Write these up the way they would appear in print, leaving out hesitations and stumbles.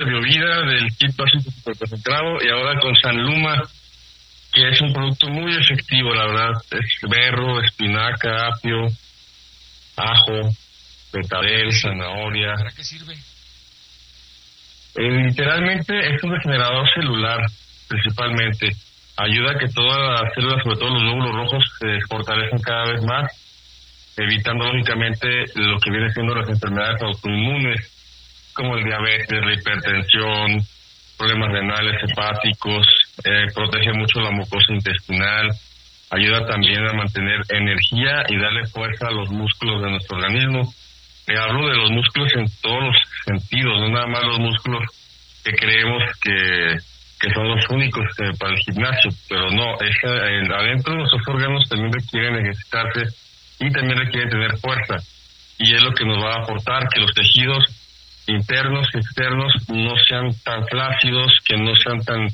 Biovida del kit básico superconcentrado y ahora con Sanluma, que es un producto muy efectivo, la verdad. Es berro, espinaca, apio, ajo, betabel, zanahoria. ¿Para qué sirve? Literalmente es un regenerador celular, principalmente. Ayuda a que todas las células, sobre todo los glóbulos rojos, se fortalezcan cada vez más, evitando lógicamente lo que viene siendo las enfermedades autoinmunes, como el diabetes, la hipertensión, problemas renales, hepáticos, protege mucho la mucosa intestinal, ayuda también a mantener energía y darle fuerza a los músculos de nuestro organismo. Hablo de los músculos en todos los sentidos, no nada más los músculos que creemos que son los únicos para el gimnasio, pero no, adentro de nuestros órganos también requieren ejercitarse y también requieren tener fuerza, y es lo que nos va a aportar que los tejidos internos y externos no sean tan flácidos, que no sean tan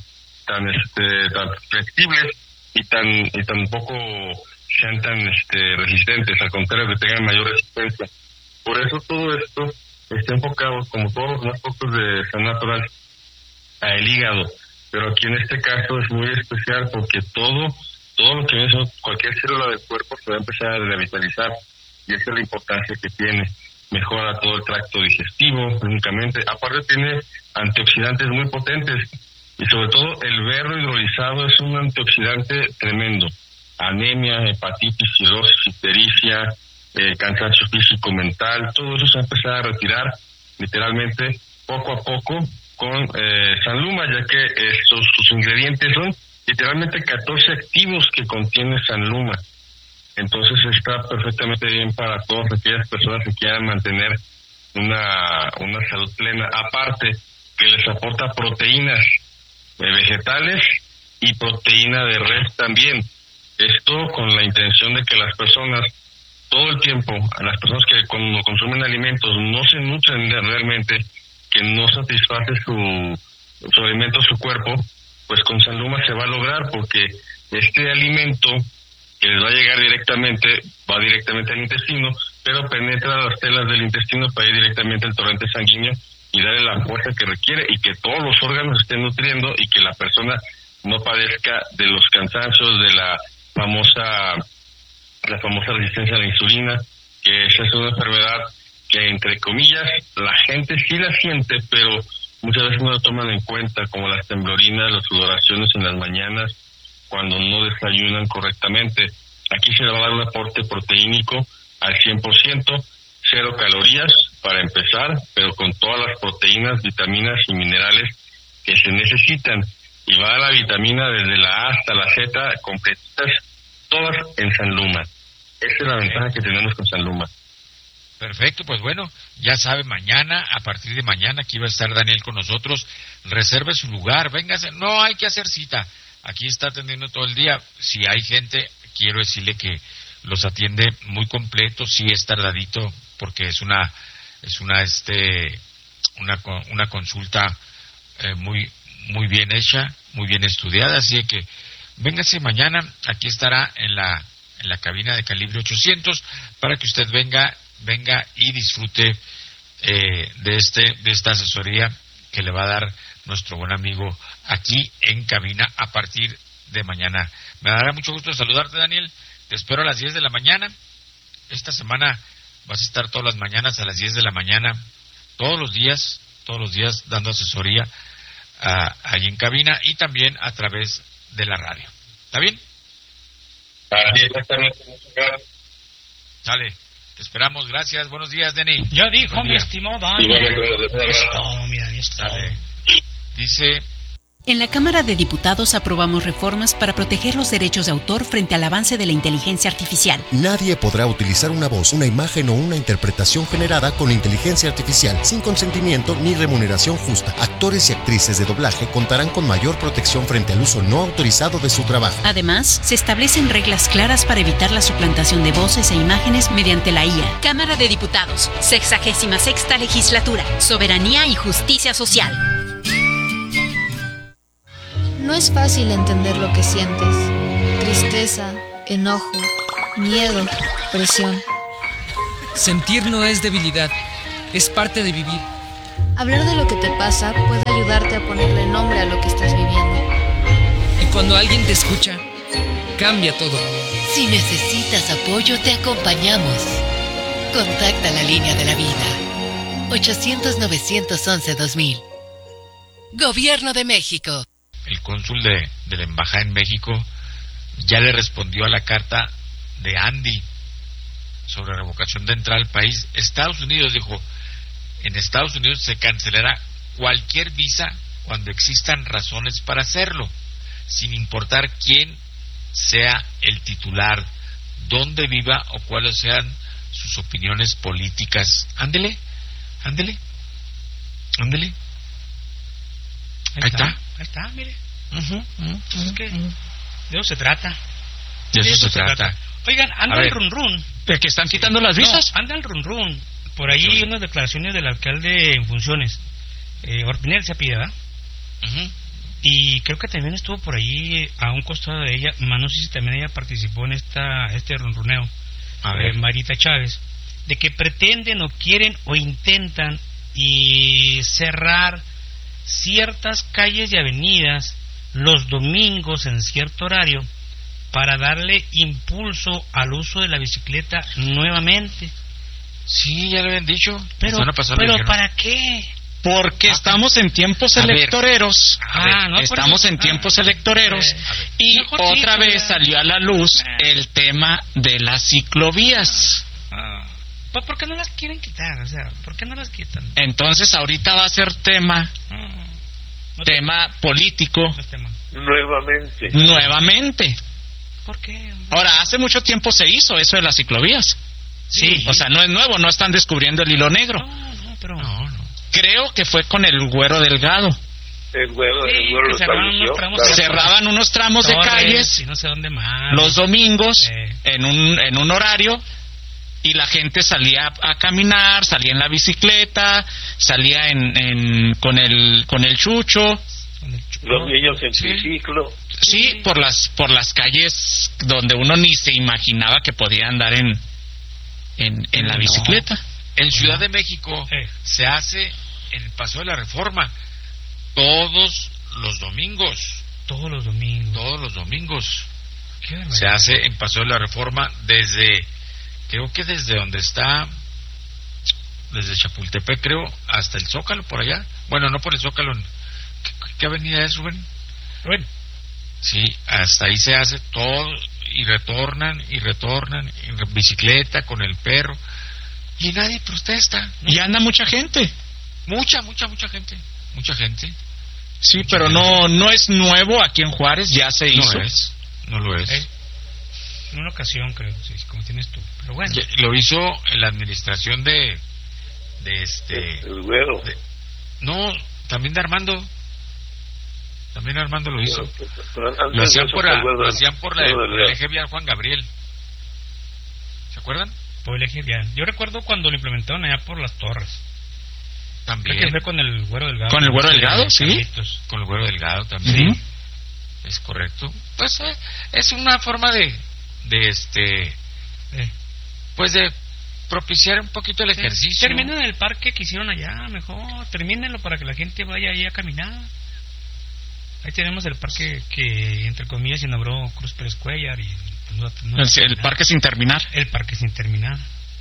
flexibles y tampoco sean tan resistentes, al contrario, que tengan mayor resistencia. Por eso todo esto está enfocado, como todos los demás productos de San Natural, al hígado, pero aquí en este caso es muy especial porque todo lo que viene, cualquier célula del cuerpo se va a empezar a revitalizar, y esa es la importancia que tiene. Mejora todo el tracto digestivo, únicamente. Aparte tiene antioxidantes muy potentes, y sobre todo el berro hidrolizado es un antioxidante tremendo. Anemia, hepatitis, cirrosis, ictericia, cansancio físico, mental, todo eso se va a empezar a retirar literalmente poco a poco con Sanluma, ya que sus ingredientes son literalmente 14 activos que contiene Sanluma. Entonces está perfectamente bien para todas aquellas personas que quieran mantener una salud plena. Aparte que les aporta proteínas vegetales y proteína de res también. Esto con la intención de que las personas todo el tiempo, a las personas que cuando consumen alimentos no se nutren realmente, que no satisface su alimento, su cuerpo, pues con Sanluma se va a lograr, porque este alimento que les va a llegar va directamente al intestino, pero penetra las telas del intestino para ir directamente al torrente sanguíneo y darle la fuerza que requiere, y que todos los órganos estén nutriendo y que la persona no padezca de los cansancios, de la famosa resistencia a la insulina, que esa es una enfermedad que, entre comillas, la gente sí la siente, pero muchas veces no la toman en cuenta, como las temblorinas, las sudoraciones en las mañanas, cuando no desayunan correctamente. Aquí se le va a dar un aporte proteínico al 100%, 0 calorías para empezar, pero con todas las proteínas, vitaminas y minerales que se necesitan. Y va a dar la vitamina desde la A hasta la Z, completitas, todas en Sanluma. Esa es la ventaja que tenemos con Sanluma. Perfecto, pues bueno, ya sabe, mañana, a partir de mañana, aquí va a estar Daniel con nosotros. Reserve su lugar, véngase, no hay que hacer cita. Aquí está atendiendo todo el día. Si hay gente, quiero decirle que los atiende muy completo, sí es tardadito, porque es una consulta muy bien hecha, muy bien estudiada, así que véngase mañana, aquí estará en la cabina de Calibre 800 para que usted venga y disfrute de esta asesoría que le va a dar nuestro buen amigo aquí en cabina a partir de mañana. Me dará mucho gusto saludarte, Daniel. Te espero a las 10 de la mañana. Esta semana vas a estar todas las mañanas a las 10 de la mañana, todos los días dando asesoría ahí en cabina y también a través de la radio. ¿Está bien? Así exactamente. Muchas gracias. Sale. Te esperamos. Gracias. Buenos días, Denis. Ya dijo mi estimado Dani. Es todo, mira, es todo. Dice... En la Cámara de Diputados aprobamos reformas para proteger los derechos de autor frente al avance de la inteligencia artificial. Nadie podrá utilizar una voz, una imagen o una interpretación generada con inteligencia artificial sin consentimiento ni remuneración justa. Actores y actrices de doblaje contarán con mayor protección frente al uso no autorizado de su trabajo. Además, se establecen reglas claras para evitar la suplantación de voces e imágenes mediante la IA. Cámara de Diputados, 66ª Legislatura, Soberanía y Justicia Social. No es fácil entender lo que sientes. Tristeza, enojo, miedo, presión. Sentir no es debilidad, es parte de vivir. Hablar de lo que te pasa puede ayudarte a ponerle nombre a lo que estás viviendo. Y cuando alguien te escucha, cambia todo. Si necesitas apoyo, te acompañamos. Contacta la línea de la vida. 800-911-2000. Gobierno de México. El cónsul de la embajada en México ya le respondió a la carta de Andy sobre revocación de entrada al país. Estados Unidos dijo, en Estados Unidos se cancelará cualquier visa cuando existan razones para hacerlo, sin importar quién sea el titular, dónde viva o cuáles sean sus opiniones políticas. Ándele. Ahí está, mire. Es que de eso se trata. De eso se trata. Oigan, anda el run. ¿De que están quitando las visas? No, anda el run. Por ahí unas declaraciones del alcalde en funciones. Orpinel se apellida, ¿verdad? Y creo que también estuvo por ahí a un costado de ella. No sé si también ella participó en este runruneo. Marita Chávez. De que pretenden o quieren o intentan y cerrar ciertas calles y avenidas los domingos en cierto horario para darle impulso al uso de la bicicleta nuevamente. Sí, ya lo habían dicho. Pero ¿para qué? Porque estamos en tiempos electoreros. Estamos en tiempos electoreros. Y otra vez salió a la luz el tema de las ciclovías. Pues ¿por qué no las quieren quitar? O sea, ¿por qué no las quitan? Entonces ahorita va a ser tema político. Nuevamente. ¿Por qué? Ahora, hace mucho tiempo se hizo eso de las ciclovías. Sí. O sea, no es nuevo, no están descubriendo el hilo negro. No. Creo que fue con el Güero Delgado. El güero lo estableció. Cerraban unos tramos de calles y no sé dónde más. Los domingos en un horario. Y la gente salía a caminar, salía en la bicicleta, salía con el chucho. Los niños en triciclo. Sí, por las calles donde uno ni se imaginaba que podía andar en la bicicleta. En Ciudad de México se hace en el Paseo de la Reforma todos los domingos. Todos los domingos. Se hace en Paseo de la Reforma creo que desde donde está, desde Chapultepec, creo, hasta el Zócalo, por allá. Bueno, no por el Zócalo. ¿Qué avenida es, Rubén? Sí, hasta ahí se hace todo, y retornan, en bicicleta, con el perro, y nadie protesta. Y anda mucha gente. Mucha gente. Sí, pero no es nuevo aquí en Juárez, ya se hizo. No lo es. En una ocasión, creo, sí, como tienes tú. Pero bueno. Lo hizo en la administración de el güero. No, también de Armando. También Armando lo hizo. Lo hacían por el eje vial Juan Gabriel. ¿Se acuerdan? Por el eje vial. Yo recuerdo cuando lo implementaron allá por las Torres. También. Creo que fue con el Güero Delgado. ¿Con el Güero Delgado? Sí. Con el Güero Delgado también. Sí. Es correcto. Pues es una forma de propiciar un poquito el ejercicio. Terminen el parque que hicieron allá, mejor. Termínenlo para que la gente vaya ahí a caminar. Ahí tenemos el parque que, entre comillas, inauguró Cruz Pérez Cuellar. Y el parque sin terminar. El parque sin terminar.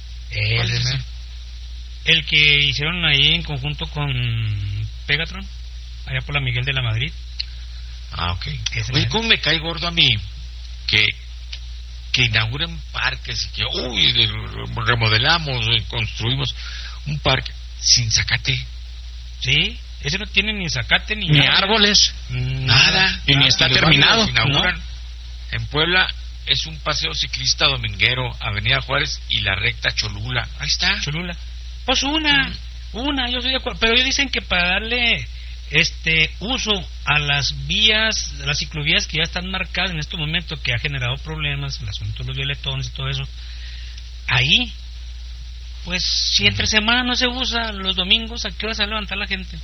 El que hicieron ahí en conjunto con Pegatron, allá por la Miguel de la Madrid. Ok. Oye, ¿cómo me cae gordo a mí que inauguren parques y que remodelamos, construimos un parque sin zacate? Sí, ese no tiene ni zacate ni árboles, nada, y ni está terminado. Inauguran en Puebla. Es un paseo ciclista dominguero, Avenida Juárez y la recta Cholula. Ahí está. Cholula. Pues una, yo estoy de acuerdo. Pero ellos dicen que para darle uso a las vías, las ciclovías que ya están marcadas en este momento, que ha generado problemas, el asunto de los violetones y todo eso, ahí, pues si entre semana no se usa, los domingos, ¿a qué hora se va a levantar la gente?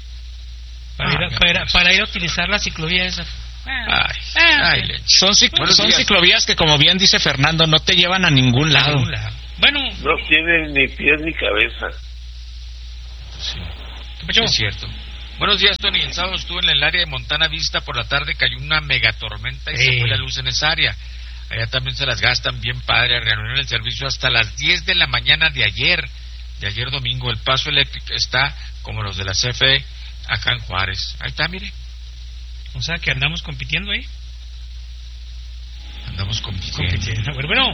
Para ir a utilizar la ciclovía esa. Son ciclovías que, como bien dice Fernando, no te llevan a ningún lado. Bueno, no tienen ni pies ni cabeza. Sí, es cierto. Buenos días, Tony. El sábado estuve en el área de Montana Vista. Por la tarde cayó una megatormenta y se fue la luz en esa área. Allá también se las gastan bien padre. Reanudaron el servicio hasta las 10 de la mañana de ayer domingo. El paso eléctrico está como los de la CFE acá en Juárez. Ahí está, mire. O sea que andamos compitiendo ahí. Andamos compitiendo. Bueno.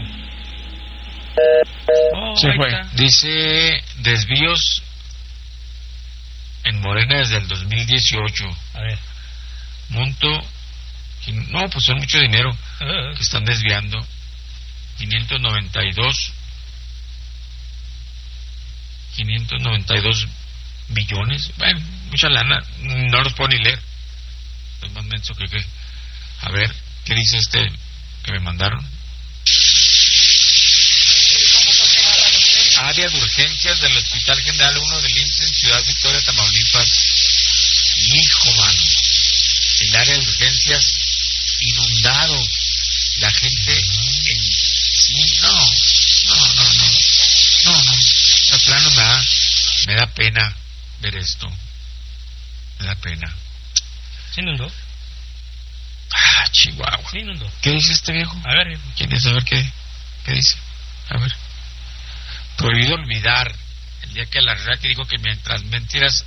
Se fue. Dice desvíos en Morena desde el 2018. A ver. Monto. No, pues son mucho dinero que están desviando. 592 billones. Bueno, mucha lana. No los puedo ni leer. Es más menso que qué. A ver, ¿qué dice este que me mandaron? Área de urgencias del Hospital General 1 del IMSS en Ciudad Victoria, Tamaulipas. Hijo, mano. El área de urgencias inundado. La gente en... Sí, no. De plano me da pena ver esto. Me da pena. ¿Se inundó? Chihuahua. Se inundó. ¿Qué dice este viejo? A ver, viejo. ¿Quién es? A ver qué dice. A ver. Prohibido olvidar el día que la realidad que dijo que mientras mentiras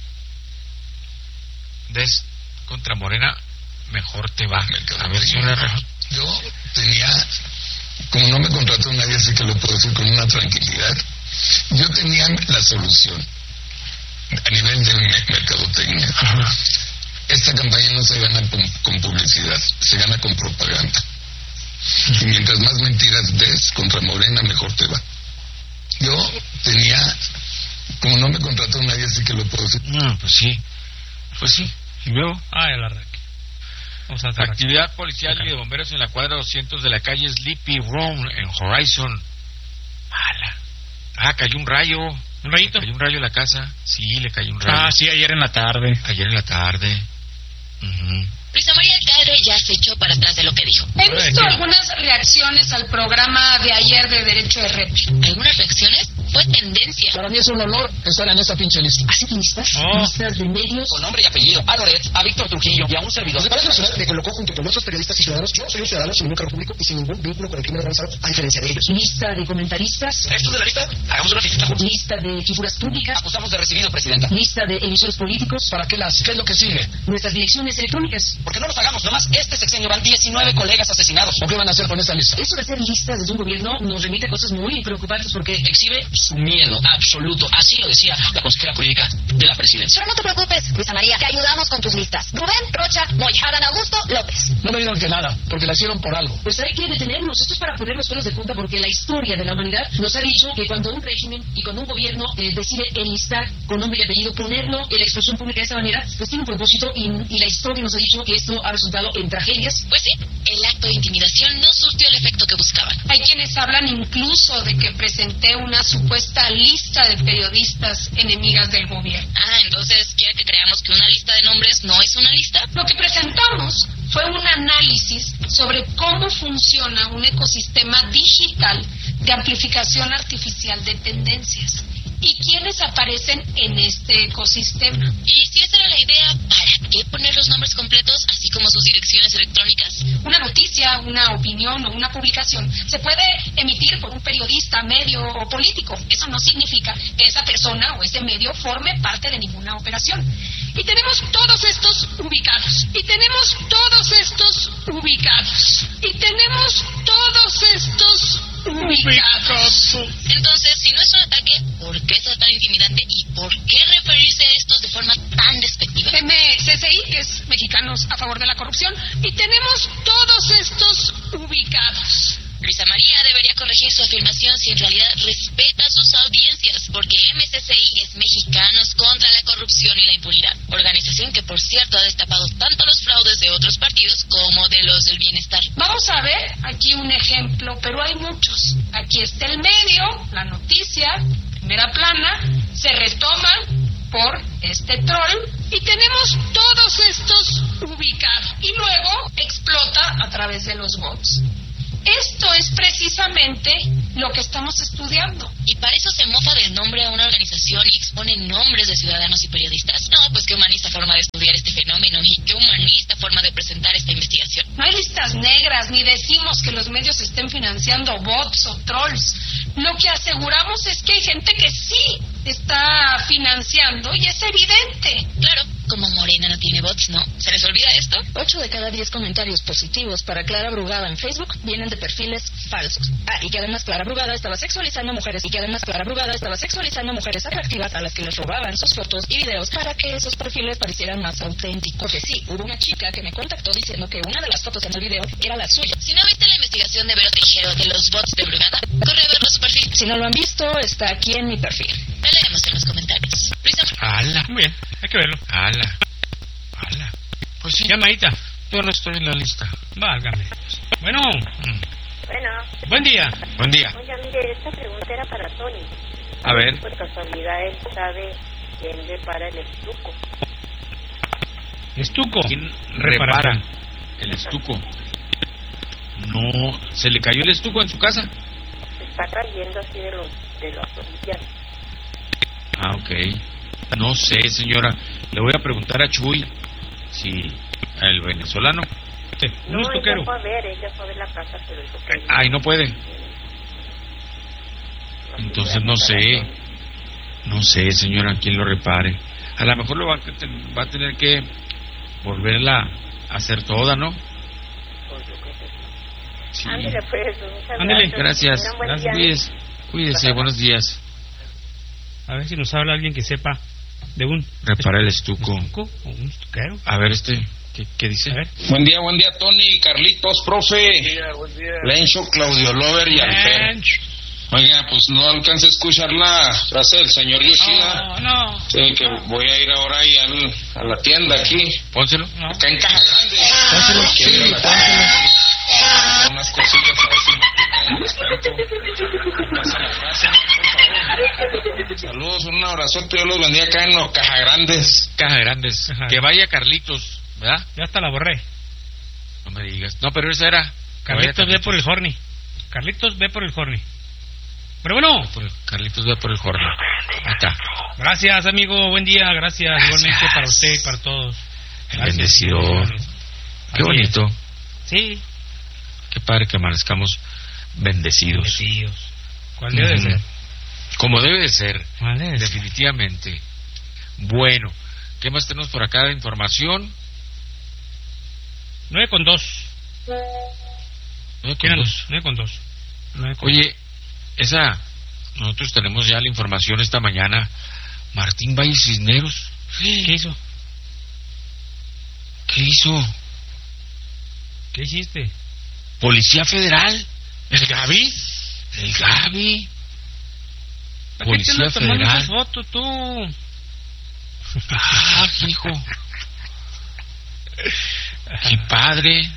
des contra Morena, mejor te va. A ver si yo tenía, como no me contrató nadie, así que lo puedo decir con una tranquilidad, yo tenía la solución a nivel de mercadotecnia. Ajá. Esta campaña no se gana con publicidad, se gana con propaganda. Y mientras más mentiras des contra Morena, mejor te va. Yo tenía, como no me contrató nadie, así que lo puedo decir. No, pues sí. Y luego. El arranque. Actividad policial y de bomberos en la cuadra 200 de la calle Sleepy Room en Horizon. Cayó un rayo. ¿Un rayito? Cayó un rayo en la casa. Sí, le cayó un rayo. Sí, ayer en la tarde. Luisa María Alcalde ya se echó para atrás de lo que dijo. He visto algunas reacciones al programa de ayer de Derecho de Repli. ¿Algunas reacciones? Fue tendencia. Para mí es un honor estar en esta pinche lista. ¿Así listas? Listas de medios. Con nombre y apellido. A Loret, a Víctor Trujillo y a un servidor. El Palacio Nacional me colocó junto con otros periodistas y ciudadanos. Yo soy un ciudadano sin ningún cargo público y sin ningún vínculo con el crimen organizado, a diferencia de ellos. Lista de comentaristas. ¿Esto de la lista? Hagamos una fiesta. Lista de figuras públicas. Acusamos de recibido, presidenta. Lista de emisores políticos. ¿Para qué las? ¿Qué es lo que sigue? Nuestras direcciones electrónicas. Porque no nos hagamos nomás. Este sexenio van 19 colegas asesinados. ¿O qué van a hacer con esta lista? Eso de hacer listas desde un gobierno nos remite a cosas muy preocupantes porque exhibe su miedo absoluto. Así lo decía la consejera jurídica de la presidencia. Pero no te preocupes, Luisa María, te ayudamos con tus listas. Rubén Rocha Moya, Adán Augusto López. No me digan que nada, porque la hicieron por algo. Pues hay que detenernos. Esto es para poner los pelos de punta porque la historia de la humanidad nos ha dicho que cuando un régimen y cuando un gobierno decide enlistar con nombre y apellido, ponerlo en la exposición pública de esta manera, pues tiene un propósito y la historia nos ha dicho que esto ha resultado en tragedias. Pues sí, el acto de intimidación no surtió el efecto que buscaban. Hay quienes hablan incluso de que presenté una supuesta lista de periodistas enemigas del gobierno. Entonces, ¿quiere que creamos que una lista de nombres no es una lista? Lo que presentamos fue un análisis sobre cómo funciona un ecosistema digital de amplificación artificial de tendencias y quiénes aparecen en este ecosistema. Y si esa era la idea, ¿para qué poner los nombres completos, así como sus direcciones electrónicas? Una noticia, una opinión o una publicación se puede emitir por un periodista, medio o político. Eso no significa que esa persona o ese medio forme parte de ninguna operación. Y tenemos todos estos ubicados. Entonces, si no es un ataque, ¿por qué es tan intimidante y por qué referirse a estos de forma tan despectiva? MCCI, que es Mexicanos a Favor de la Corrupción, y tenemos todos estos ubicados. Luisa María debería corregir su afirmación si en realidad respeta a sus audiencias, porque MCCI es Mexicanos contra la Corrupción y la Impunidad, organización que, por cierto, ha destapado tanto los fraudes de otros partidos como de los del bienestar. Vamos a ver aquí un ejemplo, pero hay muchos. Aquí está el medio, la noticia, primera plana, se retoma por este troll y tenemos todos estos ubicados y luego explota a través de los bots. Esto es precisamente lo que estamos estudiando. ¿Y para eso se mofa del nombre a una organización y expone nombres de ciudadanos y periodistas? No, pues qué humanista forma de estudiar este fenómeno y qué humanista forma de presentar esta investigación. No hay listas negras, ni decimos que los medios estén financiando bots o trolls. Lo que aseguramos es que hay gente que sí está financiando y es evidente. Claro, como Morena no tiene bots, ¿no? ¿Se les olvida esto? 8 de cada 10 comentarios positivos para Clara Brugada en Facebook vienen de perfiles falsos. Y que además Clara Brugada estaba sexualizando mujeres atractivas a las que les robaban sus fotos y videos para que esos perfiles parecieran más auténticos. Porque sí, hubo una chica que me contactó diciendo que una de las fotos en el video era la suya. Si no viste la investigación de Vero Tejero de los bots de Brugada, corre a verlo a su perfil. Si no lo han visto, está aquí en mi perfil. La leemos en los comentarios. ¡Hala! Muy bien, hay que verlo. ¡Hala! Pues sí. Llamadita. Yo no estoy en la lista. Válgame. Bueno. Bueno. Buen día. Buen día. Oiga, mire, esta pregunta era para Tony. A ver. Por casualidad, él sabe quién repara el estuco. ¿Estuco? ¿Quién repara el estuco? No, ¿se le cayó el estuco en su casa? Se está cayendo así de las orillas. Ah, ok. No sé, señora. Le voy a preguntar a Chuy si el venezolano. Sí, no, ella fue a ver la casa, pero dijo que... Ay, no puede. Entonces no sé. No sé, señora, quién lo repare. A lo mejor lo va a tener que volverla a hacer toda, ¿no? Sí. Ándale, pues, muchas gracias. Gracias. Cuídese, buenos días. A ver si nos habla alguien que sepa de un... Repara el estuco. ¿Estuco o un estuquero? A ver, ¿qué dice? Buen día, Tony, Carlitos, profe. Buen día. Lencho, Claudio Lover y Alfer. Oiga, pues no alcancé a escuchar la frase del señor Yoshida. No. Sí, que voy a ir ahora ahí a la tienda aquí. Pónselo. Acá en Caja Grande. Pónselo. Sí, pónselo. Unas cosillas a ver si me descuento. Pasa la frase, por favor. Saludos, un abrazote. Yo los vendí acá en los Caja Grandes. Caja Grandes. Ajá. Que vaya Carlitos, ¿verdad? Ya hasta la borré. No me digas. No, pero esa era. Carlitos ve por el Horny. Carlitos ve por el Horny. Pero bueno. Carlitos ve por el Horny. Ahí está. Gracias, amigo. Buen día. Gracias. Igualmente para usted y para todos. El bendecido. Qué bonito. Sí. Qué padre que amanezcamos bendecidos. ¿Cuál debe de ser? Como debe de ser. ¿Cuál es? Definitivamente. Bueno, ¿qué más tenemos por acá de información? 9:02. 9:02. Oye, nosotros tenemos ya la información esta mañana. Martín Valle Cisneros. ¿Qué hizo? ¿Qué hizo? ¿Qué hiciste? Policía Federal. ¿El Gaby? Policía Federal. Foto, tú? Ah, hijo. Mi padre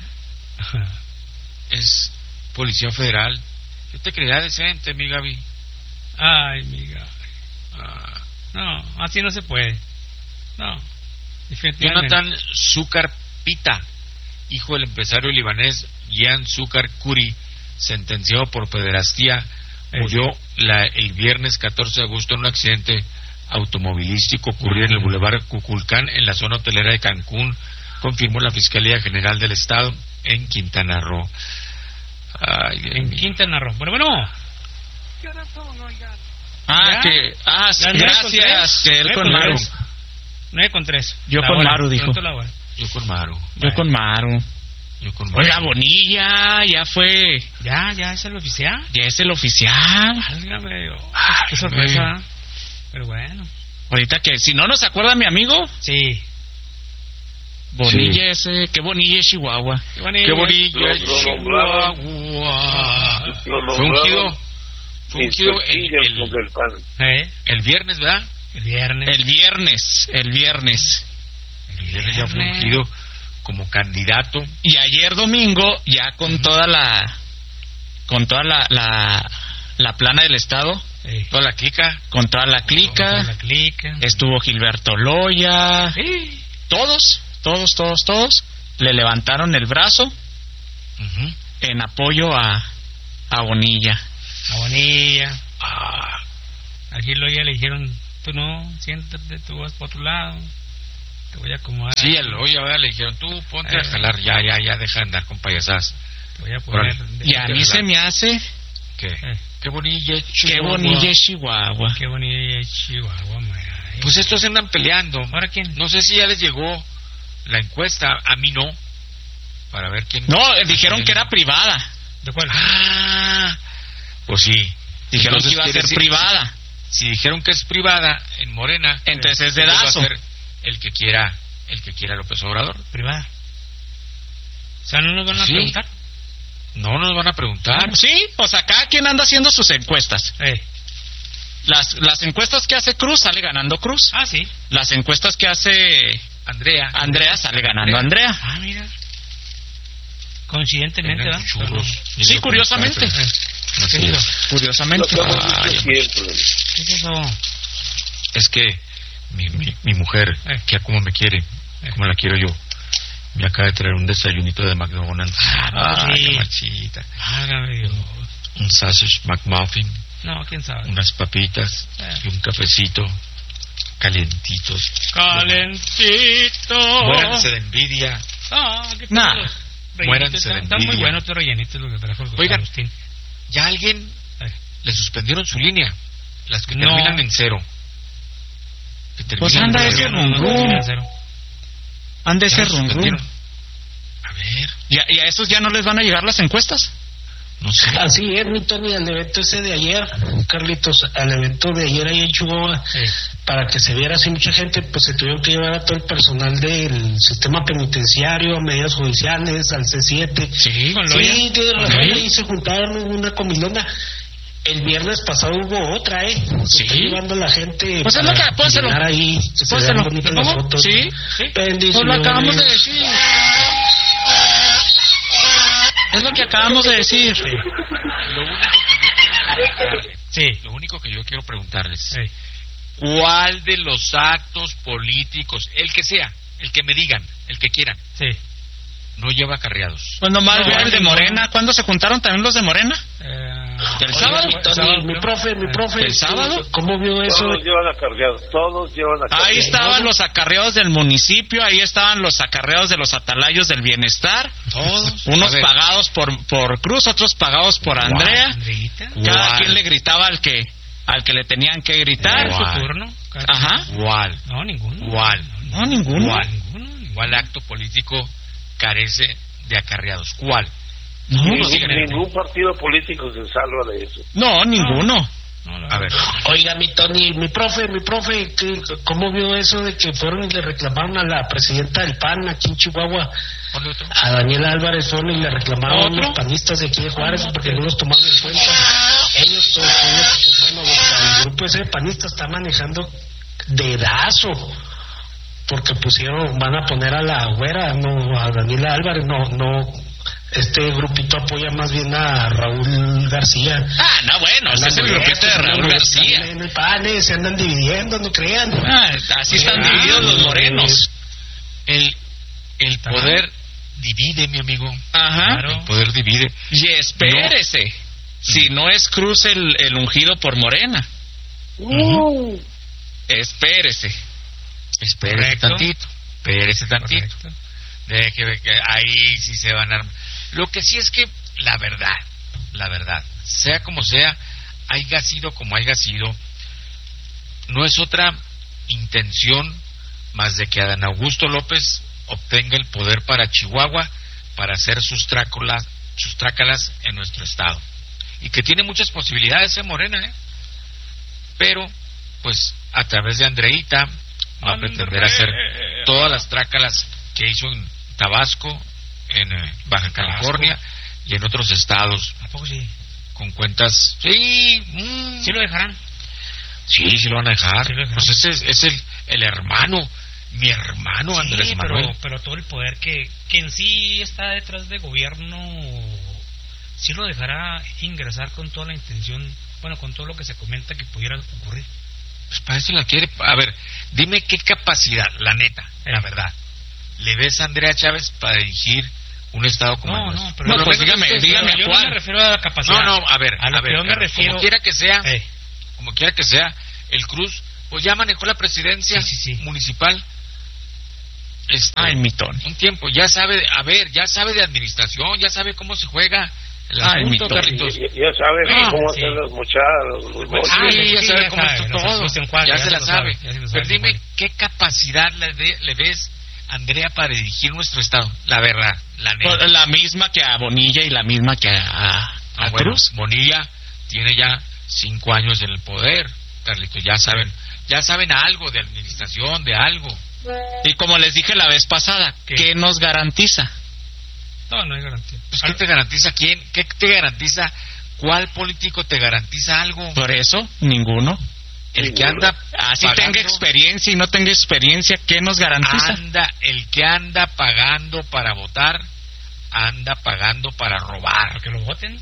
es Policía Federal. Yo te creía decente, mi Gaby. Ay, mi Gaby. No, así no se puede. No. Jonathan Zúcar Pita, hijo del empresario libanés Gian Zúcar Kuri, sentenciado por pederastía, murió el viernes 14 de agosto en un accidente automovilístico ocurrido en el Boulevard Cuculcán, en la zona hotelera de Cancún, confirmó la Fiscalía General del Estado en Quintana Roo. Quintana Roo. Bueno. Gracias. Que él con Maru. 9:03. Yo con Maru, dijo. Yo con Maru. Oiga, Bonilla, ya fue. ¿Ya es el oficial? Ya es el oficial. Válgame Dios. Qué sorpresa. Pero bueno. Ahorita que, si no nos acuerda mi amigo. Sí. Bonilla ese, qué Bonilla es Chihuahua. Qué Bonilla es Chihuahua. Fue ungido el viernes, ¿verdad? El viernes ya fue ungido como candidato. Y ayer domingo ya con toda la plana del estado, toda la clica, con toda la clica, estuvo Gilberto Loya, todos le levantaron el brazo en apoyo a Bonilla. La Bonilla. Aquí lo ya le dijeron, tú no, siéntate, tú vas por otro lado. Te voy a acomodar. Sí, el hoy ahora le dijeron, tú ponte a jalar, ya, deja de andar con payasadas. Te voy a poner. Y a mí se me hace... Qué bonilla Chihuahua. Qué bonilla Chihuahua. Qué bonilla Chihuahua, Pues estos andan peleando. ¿Ahora quién? No sé si ya les llegó la encuesta, a mí no. Para ver quién... No, dijeron que era privada. ¿De cuál? Pues sí. Dijeron que iba a ser privada. Si dijeron que es privada en Morena, entonces es dedazo. Va a ser el que quiera López Obrador. Privada. O sea, ¿no nos van a preguntar? No nos van a preguntar. Sí, o sea, cada quien anda haciendo sus encuestas. Las encuestas que hace Cruz sale ganando Cruz. Sí. Las encuestas que hace Andrea sale ganando Andrea. Mira. Coincidentemente, ¿verdad? Sí, curiosamente. Curiosamente. ¿Qué pasó? Es que mi mujer, que como me quiere, como la quiero yo, me acaba de traer un desayunito de McDonald's. Machita. Dios. Un sausage McMuffin. No, quién sabe. Unas papitas y un cafecito calentitos. Muéranse de envidia. ¿Qué tal? Muéranse de envidia. Está muy bueno, todo rellenito lo que trajo el Oigan, ya alguien le suspendieron su línea. Las que terminan en 0. Pues anda ese rumrum. Anda ese rumrum. A ver. ¿Y a esos ya no les van a llegar las encuestas? No sé. Así es, mi Tony, al evento ese de ayer, Carlitos, al evento de ayer ahí en Chihuahua, para que se viera así mucha gente, pues se tuvieron que llevar a todo el personal del sistema penitenciario, a medidas judiciales, al C7. Y se juntaron, hubo una comilona. El viernes pasado hubo otra, Se está llevando la gente. Pues es lo que puede ser. Ahí, se ven bonitas las fotos. Sí. Pues lo acabamos de decir. Es lo que acabamos de decir. Lo único que yo quiero preguntarles, ¿cuál de los actos políticos, el que sea, el que me digan, el que quieran, no lleva acarreados? Pues nomás el de Morena. ¿Cuándo se juntaron también los de Morena? ¿El sábado? Mi profe. ¿El sábado? ¿Cómo vio eso? Todos llevan acarreados. Ahí estaban los acarreados del municipio, ahí estaban los acarreados de los atalayos del bienestar. Todos. Unos pagados por Cruz, otros pagados por Andrea. Cada quien le gritaba al que le tenían que gritar. Su turno. Ajá. ¿Cuál? No, ninguno. No, ninguno. ¿Cuál acto político carece de acarreados? ¿Cuál? Ningún partido político se salva de eso. No, ninguno. A ver. Oiga, mi Tony, mi profe, ¿cómo vio eso de que fueron y le reclamaron a la presidenta del PAN aquí en Chihuahua? A Daniela Álvarez fueron y le reclamaron a los panistas de aquí de Juárez porque no los tomaron en cuenta. Ellos, el grupo ese de panistas está manejando dedazo. Porque van a poner a la güera, no a Daniela Álvarez, no. Este grupito apoya más bien a Raúl García. No, bueno, ese es el grupito de Raúl García. En el PAN se andan dividiendo, no crean. Así están divididos los morenos. El poder divide, mi amigo. Ajá. Claro. El poder divide. Y espérese, si no es Cruz el ungido por Morena. Espérese tantito. De que ahí sí se van a... Lo que sí es que la verdad, sea como sea, haya sido como haya sido, no es otra intención más de que Adán Augusto López obtenga el poder para Chihuahua, para hacer sus trácalas en nuestro estado, y que tiene muchas posibilidades en Morena, pero pues a través de Andreita va a pretender hacer todas las trácalas que hizo en Tabasco, en Baja California y en otros estados. ¿A poco sí? Con cuentas. Sí. ¿Sí lo dejarán? Sí lo van a dejar. Pues ese es el hermano, mi hermano Andrés Manuel. Pero todo el poder que en sí está detrás del gobierno, sí lo dejará ingresar con toda la intención, con todo lo que se comenta que pudiera ocurrir. Pues para eso la quiere. A ver, dime qué capacidad, la neta, la verdad, le ves a Andrea Chávez para dirigir un Estado como el nuestro. Pero no, pues dígame yo no me refiero a la capacidad. No, a ver, yo me refiero. Como quiera que sea, el Cruz, pues ya manejó la presidencia municipal. En Mitón. Un tiempo, ya sabe de administración, ya sabe cómo se juega el asunto, Carlitos. Ya sabe cómo hacer las mochadas, ya sabe cómo está todo, ya se la sabe. Pero dime, ¿qué capacidad le ves, Andrea, para dirigir nuestro Estado? La verdad, la misma que a Bonilla y la misma que a Cruz. Bonilla tiene ya 5 años en el poder, Carlitos, ya saben algo de administración, de algo. Y como les dije la vez pasada, ¿qué nos garantiza? No hay garantía. Pues, ¿qué te garantiza quién? ¿Qué te garantiza? ¿Cuál político te garantiza algo? Por eso, ninguno. El que anda así tenga experiencia y no tenga experiencia, ¿qué nos garantiza? El que anda pagando para votar, anda pagando para robar. Para que lo voten.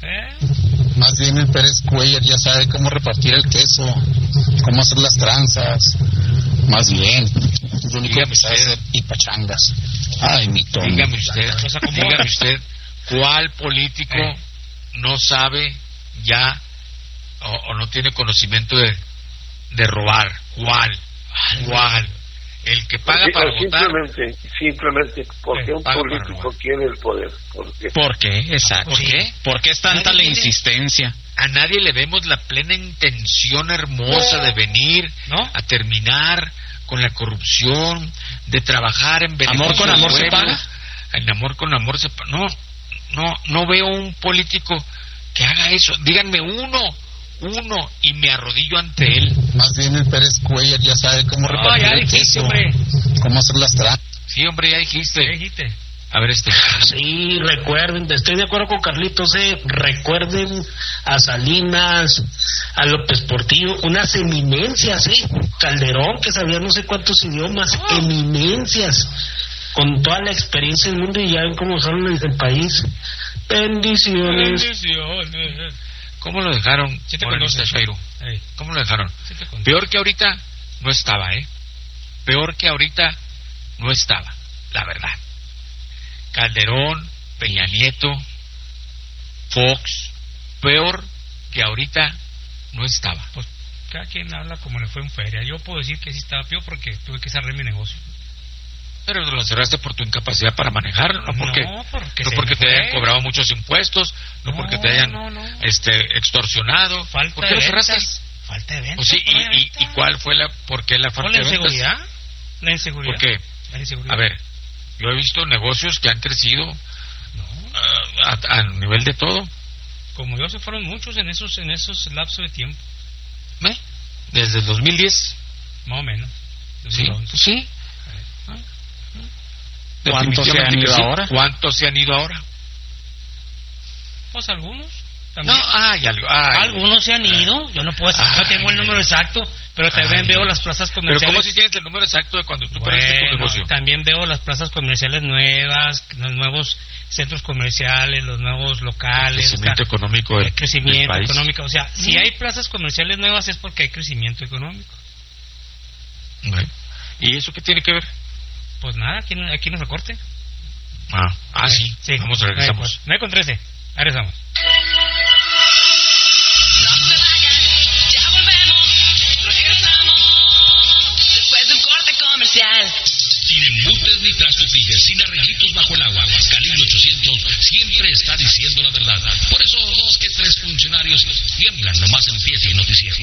Más bien el Pérez Cuellar ya sabe cómo repartir el queso, cómo hacer las tranzas. Más bien, lo único que sabe hacer y pachangas. Ay, mi tono. Dígame usted, ¿cuál político no sabe ya o no tiene conocimiento de robar? ¿Cuál? El que paga para votar. Simplemente porque un político quiere el poder. ¿Por qué? Exacto. ¿Por qué? ¿Por qué es tanta la insistencia? A nadie le vemos la plena intención hermosa de venir a terminar con la corrupción, de trabajar en beneficio. ¿Amor con amor se paga? En amor con amor se paga. No veo un político que haga eso. Díganme uno y me arrodillo ante él. Más bien el Pérez Cuellar ya sabe cómo repartir el queso, cómo hacer las tranzas. Sí, hombre, ya dijiste. A ver, Sí, recuerden, estoy de acuerdo con Carlitos, recuerden a Salinas, a López Portillo, unas eminencias, Calderón, que sabía no sé cuántos idiomas, eminencias, con toda la experiencia del mundo, y ya ven cómo son el país. Bendiciones. ¿Cómo lo dejaron? ¿Cómo lo dejaron? Peor que ahorita no estaba, la verdad. Calderón, Peña Nieto, Fox, peor que ahorita no estaba. Pues cada quien habla como le fue en feria. Yo puedo decir que sí estaba peor porque tuve que cerrar mi negocio. Pero lo cerraste por tu incapacidad para manejar, no porque te hayan cobrado muchos impuestos, no porque te hayan extorsionado. ¿Por qué lo cerraste? Falta de ventas. Pues sí, ¿y cuál fue por qué la falta de ventas? La inseguridad. ¿Por qué? La inseguridad. A ver, yo he visto negocios que han crecido a nivel de todo. Como yo, se fueron muchos en esos lapsos de tiempo. Desde el 2010. Más o menos. Sí. ¿Cuántos se han ido ahora? ¿Cuántos se han ido ahora? Pues algunos. También. Algunos se han ido. Yo no puedo decir, no tengo el número exacto, pero también veo las plazas comerciales. Pero ¿cómo si tienes el número exacto de cuando tú perdiste tu negocio? También veo las plazas comerciales nuevas, los nuevos centros comerciales, los nuevos locales. Crecimiento económico del país. Económico. O sea, si hay plazas comerciales nuevas es porque hay crecimiento económico. ¿Y eso qué tiene que ver? Pues nada, aquí nos recorte. Sí. Vamos, regresamos. 9:13. Ahí regresamos. No se vayan, ya volvemos. Regresamos después de un corte comercial. Sin embutes ni trastos fijes, sin arreglitos bajo el agua. Calibre 800 siempre está diciendo la verdad. Por eso 2 que 3 funcionarios tiemblan nomás empieza el noticiero.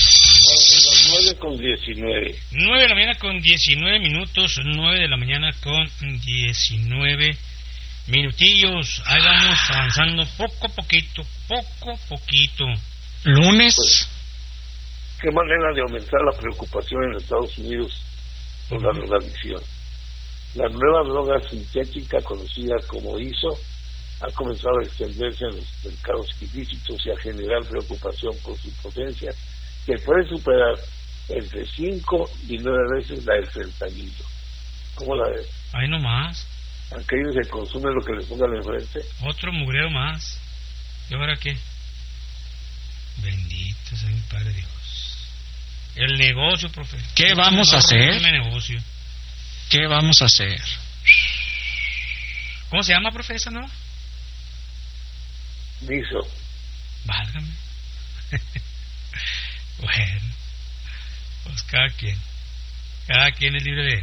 9:19. 9 de la mañana con 19 minutos. 9 de la mañana con 19 minutillos. Ahí vamos avanzando poco a poquito. Lunes. Pues, ¿qué manera de aumentar la preocupación en Estados Unidos por la drogadicción? La nueva droga sintética conocida como ISO ha comenzado a extenderse en los mercados ilícitos y a generar preocupación por su potencia, que puede superar entre 5 y 9 veces la del fentanilo. ¿Cómo la ves? Ahí nomás. Aquellos que consumen lo que les pongan enfrente. Otro mugrero más. ¿Y ahora qué? Bendito sea mi Padre Dios. El negocio, profe. ¿Qué vamos a hacer? Negocio. ¿Qué vamos a hacer? ¿Cómo se llama, profe, esa no? Miso. Válgame. Bueno, pues cada quien es libre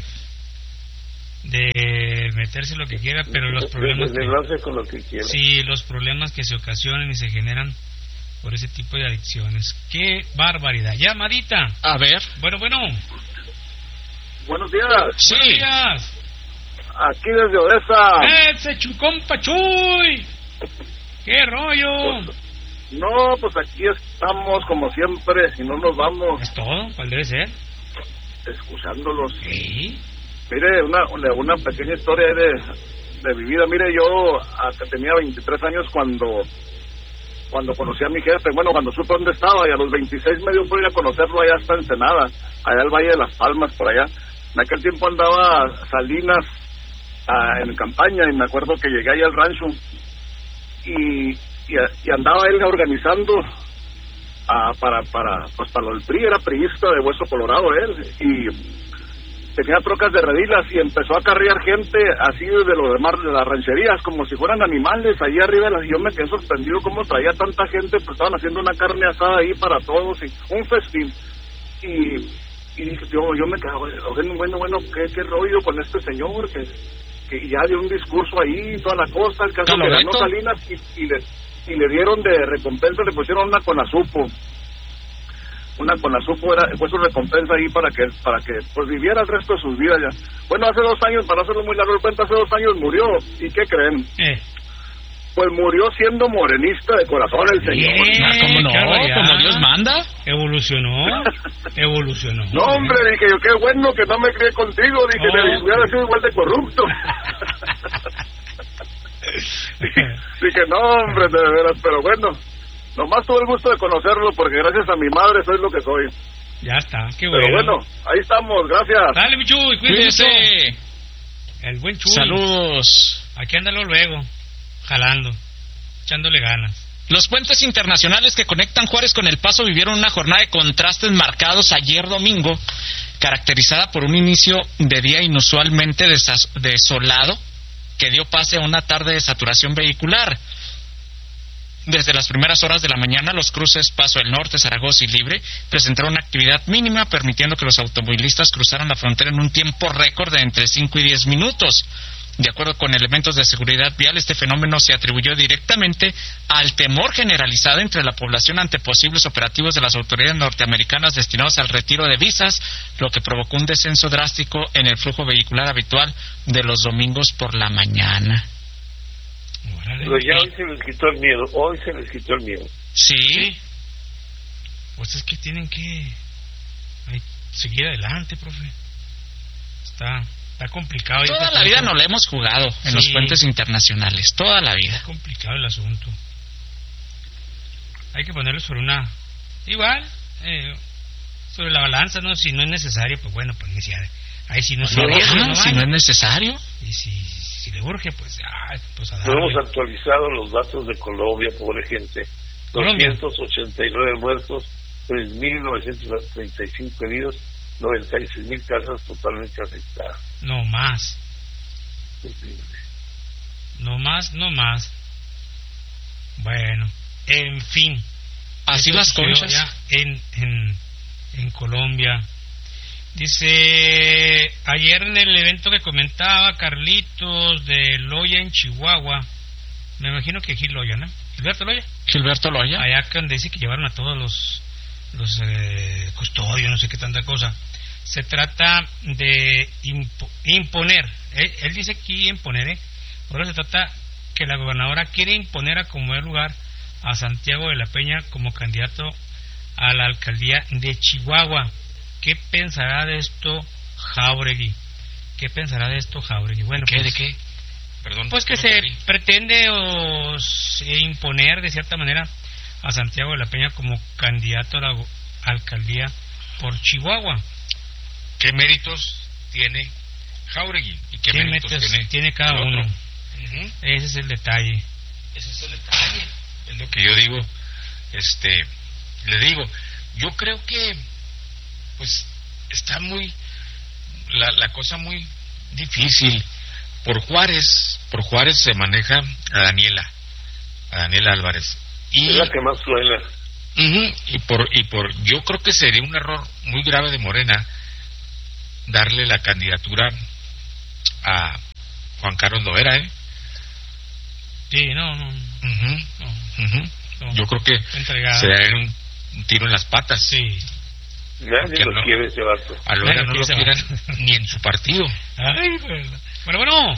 de meterse lo que quiera, pero los problemas con lo que quiera. Sí, los problemas que se ocasionan y se generan por ese tipo de adicciones. ¡Qué barbaridad! ¡Llamadita! A ver. Bueno. Buenos días. Sí. Buenos días. Aquí desde Odessa. ¡Ese compa Chuy! ¡Qué rollo! Pues aquí estamos como siempre, si no nos vamos. ¿Es todo? ¿Cuál debe ser? Escuchándolos. ¿Sí? Mire, una pequeña historia de mi vida. Mire, yo tenía 23 años cuando conocí a mi jefe. Bueno, cuando supe dónde estaba, y a los 26 me dio por ir a conocerlo allá hasta Ensenada, allá al Valle de las Palmas, por allá. En aquel tiempo andaba Salinas en campaña, y me acuerdo que llegué allá al rancho y andaba él organizando para lo del PRI. Era priista de hueso colorado él, y tenía trocas de redilas, y empezó a carrear gente así de lo demás de las rancherías, como si fueran animales ahí arriba. Y yo me quedé sorprendido cómo traía tanta gente, pues estaban haciendo una carne asada ahí para todos, y un festín. Y dije, yo me quedé, bueno, ¿qué rollo con este señor? Que ya dio un discurso ahí, toda la cosa, el caso que ganó Salinas, y le dieron de recompensa, le pusieron una Conasupo. Una Conasupo fue su recompensa ahí para que pues viviera el resto de sus vidas ya. Bueno, hace 2 años, para hacerlo muy largo el cuento, hace 2 años murió. ¿Y qué creen? Pues murió siendo morenista de corazón el señor. ¿Cómo no? ¿Como Dios manda? Evolucionó. No, hombre, dije yo, qué bueno que no me crié contigo. Dije, le hubiera sido igual de corrupto. Dije, no, hombre, de veras, pero bueno. Nomás tuve el gusto de conocerlo, porque gracias a mi madre soy lo que soy. Ya está, qué bueno. Pero bueno, ahí estamos, gracias. Dale, mi Chuy, cuídese. El buen Chuy. Saludos. Aquí ándalo luego, jalando, echándole ganas. Los puentes internacionales que conectan Juárez con El Paso vivieron una jornada de contrastes marcados ayer domingo, caracterizada por un inicio de día inusualmente desolado, que dio pase a una tarde de saturación vehicular. Desde las primeras horas de la mañana, los cruces Paso del Norte, Zaragoza y Libre presentaron una actividad mínima, permitiendo que los automovilistas cruzaran la frontera en un tiempo récord de entre 5 y 10 minutos. De acuerdo con elementos de seguridad vial, este fenómeno se atribuyó directamente al temor generalizado entre la población ante posibles operativos de las autoridades norteamericanas destinados al retiro de visas, lo que provocó un descenso drástico en el flujo vehicular habitual de los domingos por la mañana. Pero ya hoy se les quitó el miedo. Sí. Pues es que tienen que seguir adelante, profe. Está complicado. Toda la vida nos la hemos jugado en los puentes internacionales, toda la vida. Es complicado el asunto. Hay que ponerlo sobre una... Igual, sobre la balanza, ¿no? Si no es necesario, pues bueno, pues iniciar. Ahí si no es si no es necesario. Y si le urge, pues a darle. Hemos actualizado los datos de Colombia, pobre gente. 289 muertos, 3.935 heridos, 96.000 casas totalmente afectadas. No más. No más. Bueno, en fin. Así las cosas. Ya en Colombia. Dice, ayer en el evento que comentaba Carlitos de Loya en Chihuahua, me imagino que Gil Loya, ¿no? Gilberto Loya. Allá donde dice que llevaron a todos los custodios, no sé qué tanta cosa. Se trata de imponer, él dice aquí imponer, ahora se trata que la gobernadora quiere imponer a como el lugar a Santiago de la Peña como candidato a la alcaldía de Chihuahua. ¿Qué pensará de esto Jáuregui? Bueno, ¿De qué? Perdón. Pues que se pretende imponer de cierta manera a Santiago de la Peña como candidato a la alcaldía por Chihuahua. ¿Qué méritos tiene Jáuregui? ¿Y qué méritos tiene cada uno? Ese es el detalle. Es lo que yo digo. Le digo, yo creo que pues está muy la cosa muy difícil por Juárez. por Juárez se maneja a Daniela Álvarez. Y es la que más suena. Yo creo que sería un error muy grave de Morena darle la candidatura a Juan Carlos Loera, Sí, no. Yo creo que se daría un tiro en las patas. Sí. Nadie lo quiere ese vato. A Loera no lo quieran ni en su partido. Ay, bueno.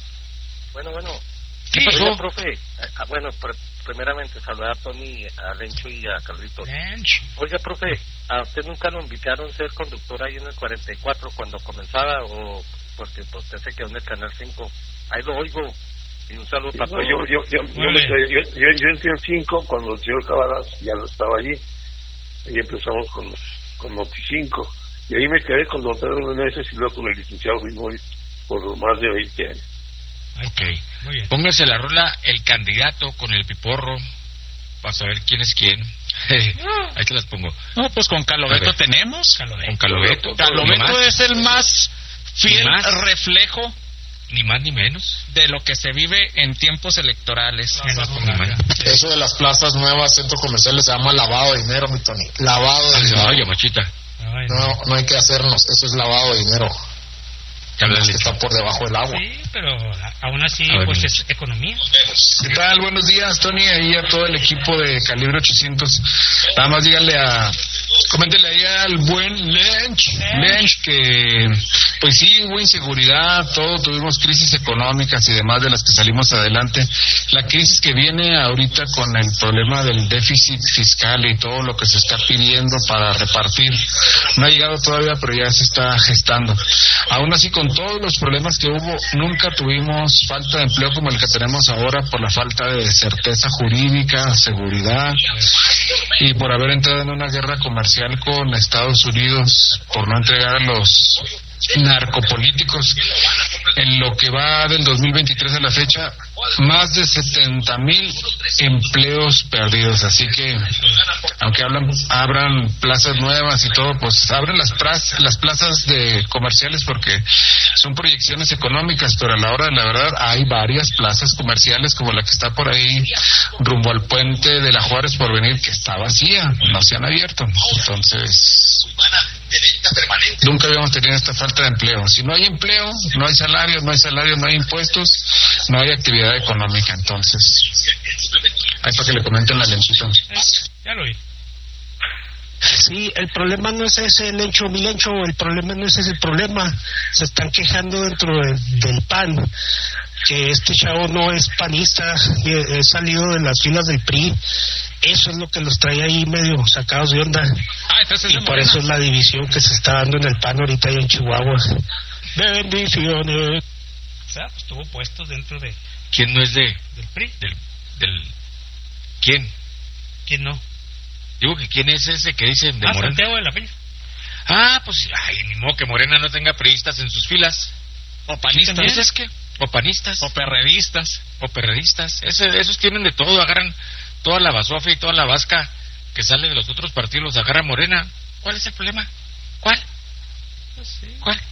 ¿Qué pasó? Oiga, profe, primeramente saludar a Tony, a Lencho y a Carlitos. Oiga, profe, ¿a usted nunca lo invitaron a ser conductor ahí en el 44 cuando comenzaba? O porque usted se quedó en el Canal 5. Ahí lo oigo. Y un saludo para todos. Yo entré en 5 cuando el señor Cabalas ya no estaba allí. Ahí empezamos con Noti5. Y ahí me quedé con don Pedro Meneses y luego con el licenciado Rimoy por más de 20 años. Ok, muy bien. Póngase la rola El Candidato con el Piporro para saber quién es quién. Ahí te las pongo. No, pues con Caloveto tenemos. Con Caloveto. Caloveto es el más fiel reflejo, ni más ni menos, de lo que se vive en tiempos electorales. Eso de las plazas nuevas, centros comerciales, se llama lavado de dinero, mi Tony. Lavado de dinero. Ay, machita. No hay que hacernos, eso es lavado de dinero. Que está por debajo del agua. Sí, pero aún así, pues es economía. ¿Qué tal? Buenos días, Tony, ahí a todo el equipo de Calibre 800. Nada más coméntele ahí al buen Lench, que pues sí, hubo inseguridad, tuvimos crisis económicas y demás de las que salimos adelante. La crisis que viene ahorita con el problema del déficit fiscal y todo lo que se está pidiendo para repartir, no ha llegado todavía, pero ya se está gestando. Aún así, con todos los problemas que hubo, nunca tuvimos falta de empleo como el que tenemos ahora por la falta de certeza jurídica, seguridad y por haber entrado en una guerra comercial con Estados Unidos, por no entregar a los narcopolíticos. En lo que va del 2023 a la fecha, más de 70,000 empleos perdidos. Así que, aunque abran plazas nuevas y todo, pues abren las plazas de comerciales porque son proyecciones económicas, pero a la hora de la verdad hay varias plazas comerciales como la que está por ahí rumbo al puente de la Juárez Porvenir, que está vacía, no se han abierto. Entonces, nunca habíamos tenido esta falta de empleo. Si no hay empleo, no hay salario, no hay impuestos, no hay actividad económica. Entonces, ahí para que le comenten la Lenchito. Ya lo oí. Sí, el problema no es ese, Lencho, mi Lencho, el problema no es ese, el problema se están quejando dentro del PAN, que este chavo no es panista, es salido de las filas del PRI. Eso es lo que los trae ahí medio sacados de onda. Y por eso es la división que se está dando en el PAN ahorita ahí en Chihuahua. Bendiciones. O sea, pues estuvo puesto dentro de... ¿Quién no es del PRI? ¿Quién? ¿Quién no? Digo que ¿quién es ese que dicen de Morena? Santiago de la Peña. Pues, ni modo que Morena no tenga priistas en sus filas. O panistas. ¿Es que? O panistas. O perredistas. Esos tienen de todo, agarran toda la basofia y toda la vasca que sale de los otros partidos, los agarra Morena. ¿Cuál es el problema? ¿Cuál? Sí. ¿Cuál?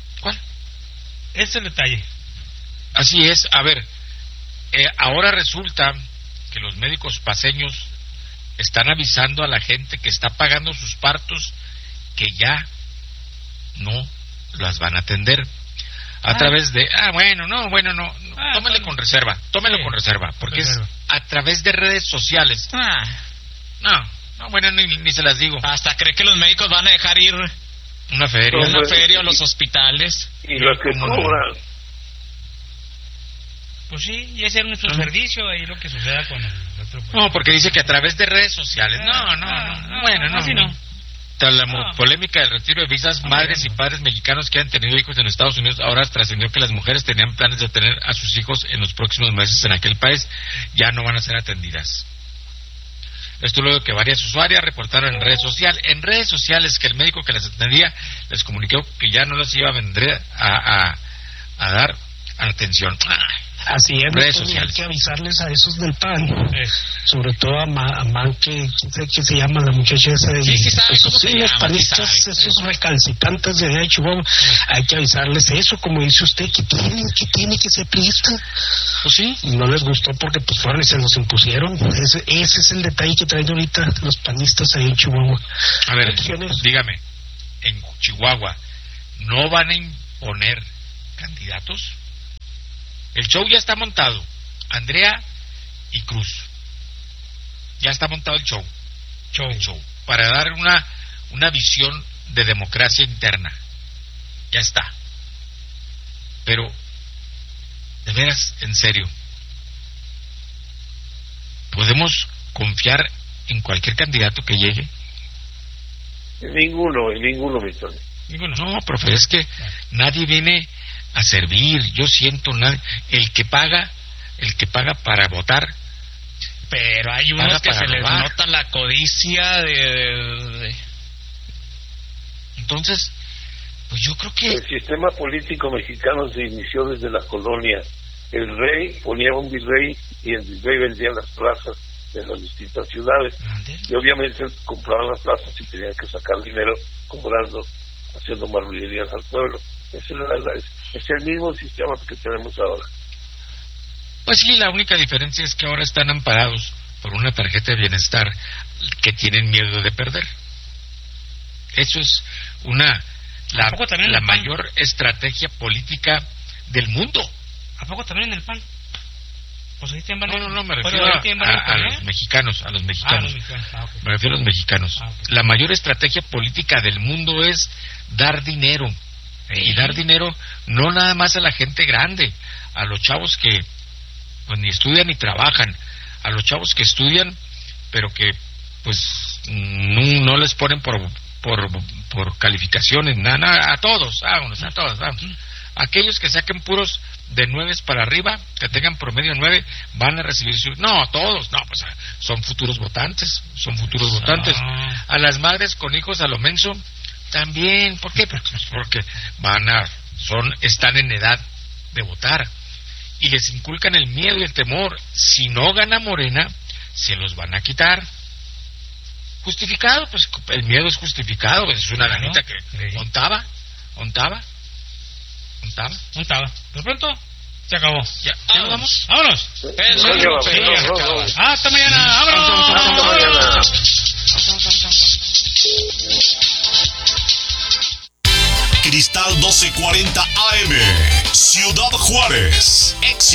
Ese es el detalle. Así es. A ver, ahora resulta que los médicos paceños están avisando a la gente que está pagando sus partos que ya no las van a atender a través de tómelo con reserva, porque es a través de redes sociales. Ni se las digo. Hasta cree que los médicos van a dejar ir una feria a los hospitales. Y lo que cobran. Pues sí, y ese es nuestro servicio, ahí lo que suceda con el otro. No, porque dice que a través de redes sociales. Tras la polémica del retiro de visas, madres y padres mexicanos que han tenido hijos en Estados Unidos, ahora trascendió que las mujeres tenían planes de tener a sus hijos en los próximos meses en aquel país, ya no van a ser atendidas. Esto luego que varias usuarias reportaron en redes sociales que el médico que las atendía les comunicó que ya no les iba a vender a dar atención. Así es, redes sociales. Hay que avisarles a esos del PAN, sobre todo a Man, que se llama la muchacha esa de... Sí sabe cómo se los llama, panistas, esos recalcitrantes de allá de Chihuahua, hay que avisarles eso, como dice usted, que tiene que ser priista. Pues sí. No les gustó porque pues fueron y se los impusieron. Ese es el detalle que traen ahorita los panistas ahí en Chihuahua. A ver, dígame, en Chihuahua, ¿no van a imponer candidatos? El show ya está montado. Andrea y Cruz. Ya está montado el show. Para dar una visión de democracia interna. Ya está. Pero, de veras, en serio, ¿podemos confiar en cualquier candidato que llegue? En ninguno, mi Tony. No, profe, es que nadie viene a servir. Yo siento el que paga para votar. Pero hay unos que se les nota la codicia de... Entonces, pues yo creo que... El sistema político mexicano se inició desde la colonia. El rey ponía un virrey y el virrey vendía las plazas de las distintas ciudades. Y obviamente compraban las plazas y tenían que sacar dinero cobrando, haciendo marrullerías al pueblo. Es el mismo sistema que tenemos ahora. Pues sí, la única diferencia es que ahora están amparados por una tarjeta de bienestar que tienen miedo de perder. Eso es la mayor estrategia política del mundo. ¿A poco también en el PAN? Pues ahí no, me refiero a los mexicanos. Me refiero a los mexicanos. La mayor estrategia política del mundo es dar dinero. Y dar dinero no nada más a la gente grande, a los chavos que pues ni estudian ni trabajan, a los chavos que estudian pero que pues no les ponen por calificaciones, nada, a todos, vámonos. Aquellos que saquen puros de 9 para arriba, que tengan promedio 9, van a recibir todos, pues son futuros votantes. A las madres con hijos a lo menso también. ¿Por qué? Porque están en edad de votar y les inculcan el miedo y el temor. Si no gana Morena, se los van a quitar. Justificado, pues el miedo es justificado, pues es una ganita que montaba. De pronto se acabó. Ya nos vamos. Vámonos. Hasta mañana. Vámonos. Cristal 1240 AM, Ciudad Juárez. Éxito.